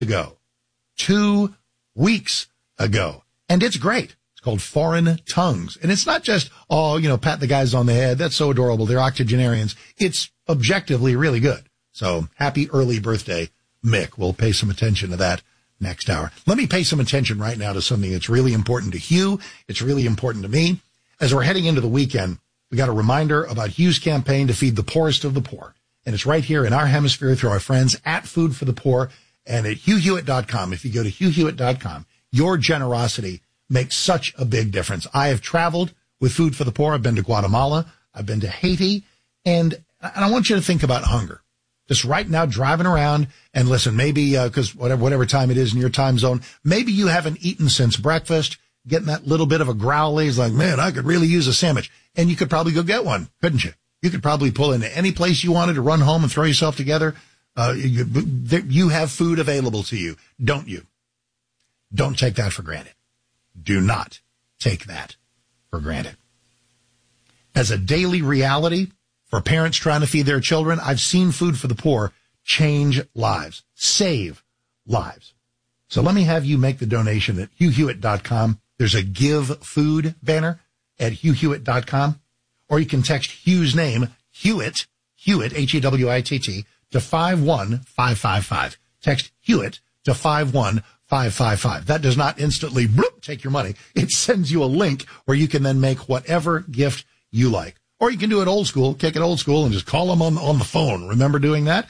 ago. 2 weeks ago. And it's great. It's called Foreign Tongues. And it's not just, pat the guys on the head. That's so adorable. They're octogenarians. It's objectively really good. So happy early birthday, Mick. We'll pay some attention to that next hour. Let me pay some attention right now to something that's really important to Hugh. It's really important to me. As we're heading into the weekend, we got a reminder about Hugh's campaign to feed the poorest of the poor. And it's right here in our hemisphere through our friends at Food for the Poor and at HughHewitt.com. If you go to HughHewitt.com, your generosity makes such a big difference. I have traveled with Food for the Poor. I've been to Guatemala. I've been to Haiti. And I want you to think about hunger. Just right now driving around and listen, maybe, cause whatever time it is in your time zone, maybe you haven't eaten since breakfast, getting that little bit of a growly. It's like, man, I could really use a sandwich. And you could probably go get one, couldn't you? You could probably pull into any place you wanted to run home and throw yourself together. You have food available to you, don't you? Don't take that for granted. Do not take that for granted. As a daily reality for parents trying to feed their children, I've seen Food for the Poor change lives, save lives. So let me have you make the donation at HughHewitt.com. There's a Give Food banner at HughHewitt.com. Or you can text Hugh's name, Hewitt, Hewitt, to 51555. Text Hewitt to 51555. That does not instantly take your money. It sends you a link where you can then make whatever gift you like. Or you can do it old school, kick it old school, and just call them on the phone. Remember doing that?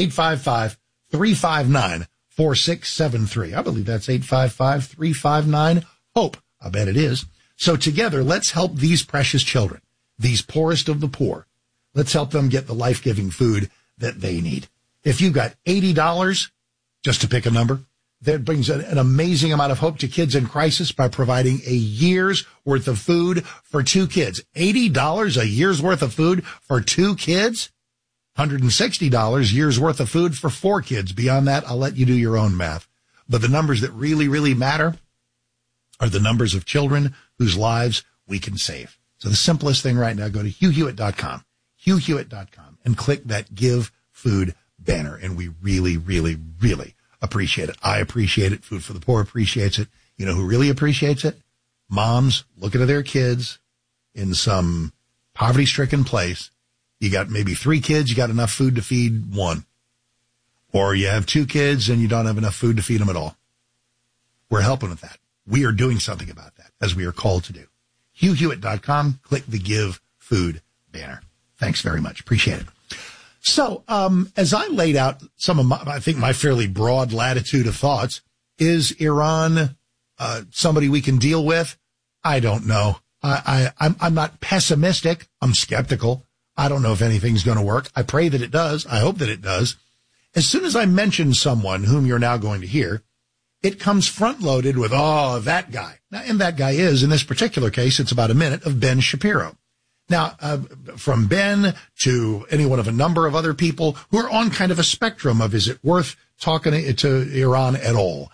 855-359-4673. I believe that's 855-359-HOPE. I bet it is. So together, let's help these precious children, these poorest of the poor. Let's help them get the life-giving food that they need. If you've got $80, just to pick a number, that brings an amazing amount of hope to kids in crisis by providing a year's worth of food for 2 kids. $80 a year's worth of food for 2 kids? $160 year's worth of food for 4 kids. Beyond that, I'll let you do your own math. But the numbers that really, really matter are the numbers of children whose lives we can save. So the simplest thing right now, go to HughHewitt.com, HughHewitt.com, and click that Give Food banner. And we really, really, really appreciate it. I appreciate it. Food for the Poor appreciates it. You know who really appreciates it? Moms looking at their kids in some poverty-stricken place. You got maybe 3 kids, you got enough food to feed 1. Or you have 2 kids and you don't have enough food to feed them at all. We're helping with that. We are doing something about that, as we are called to do. HughHewitt.com, click the Give Food banner. Thanks very much. Appreciate it. So, as I laid out some of my fairly broad latitude of thoughts, is Iran, somebody we can deal with? I don't know. I'm not pessimistic. I'm skeptical. I don't know if anything's going to work. I pray that it does. I hope that it does. As soon as I mention someone whom you're now going to hear, it comes front-loaded with, that guy. Now, and that guy is, in this particular case, it's about a minute of Ben Shapiro. Now, from Ben to any one of a number of other people who are on kind of a spectrum of, is it worth talking to Iran at all?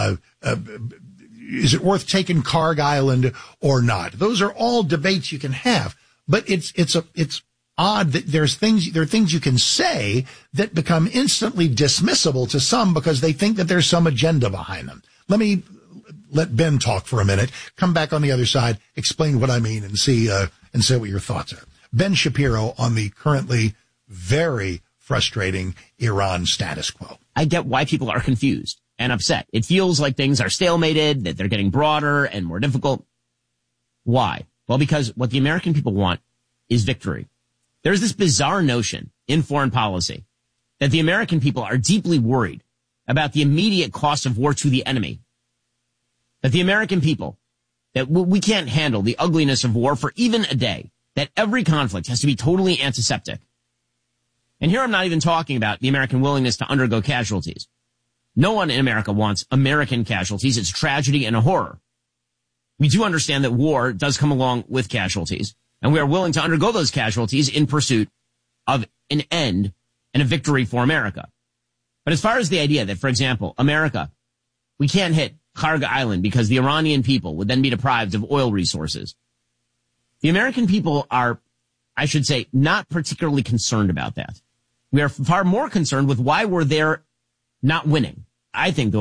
Is it worth taking Karg Island or not? Those are all debates you can have, but it's odd that there are things you can say that become instantly dismissible to some because they think that there's some agenda behind them. Let Ben talk for a minute, come back on the other side, explain what I mean, and see what your thoughts are. Ben Shapiro on the currently very frustrating Iran status quo. I get why people are confused and upset. It feels like things are stalemated, that they're getting broader and more difficult. Why? Well, because what the American people want is victory. There's this bizarre notion in foreign policy that the American people are deeply worried about the immediate cost of war to the enemy. That the American people, that we can't handle the ugliness of war for even a day, that every conflict has to be totally antiseptic. And here I'm not even talking about the American willingness to undergo casualties. No one in America wants American casualties. It's tragedy and a horror. We do understand that war does come along with casualties, and we are willing to undergo those casualties in pursuit of an end and a victory for America. But as far as the idea that, for example, America, we can't hit Karg Island because the Iranian people would then be deprived of oil resources. The American people are, I should say, not particularly concerned about that. We are far more concerned with why we're there not winning. I think the